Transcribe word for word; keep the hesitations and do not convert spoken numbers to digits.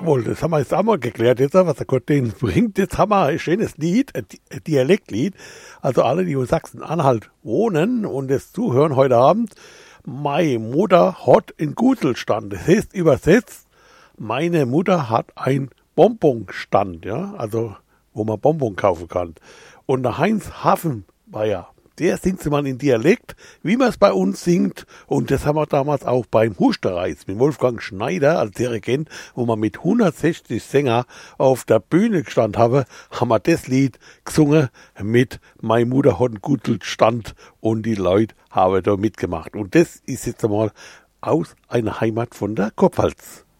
Jawohl, das haben wir jetzt auch mal geklärt, jetzt, was der Gott denen bringt. Jetzt haben wir ein schönes Lied, ein Dialektlied. Also alle, die in Sachsen-Anhalt wohnen und das zuhören heute Abend. Meine Mutter hat einen Guselstand. Das heißt übersetzt, meine Mutter hat einen Bonbonstand, ja, also wo man Bonbon kaufen kann. Und der Heinz Hafenmeier, der singt man in Dialekt, wie man es bei uns singt. Und das haben wir damals auch beim Husterreiz mit Wolfgang Schneider als Dirigent, wo wir mit hundertsechzig Sänger auf der Bühne gestanden haben, haben wir das Lied gesungen mit Meine Mutter hat einen Guselstand und die Leute haben da mitgemacht. Und das ist jetzt einmal aus einer Heimat von der Kurpfalz.